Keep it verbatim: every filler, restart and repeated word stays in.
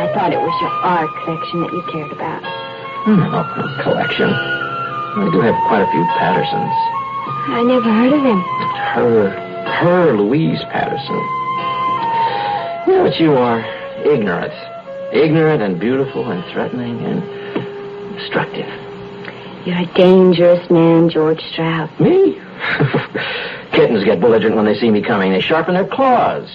I thought it was your art collection that you cared about. No, no collection. I do have quite a few Pattersons. I never heard of them. Her, her Louise Patterson. You know what you are? Ignorant. Ignorant and beautiful and threatening and destructive. You're a dangerous man, George Stroud. Me? Kittens get belligerent when they see me coming. They sharpen their claws.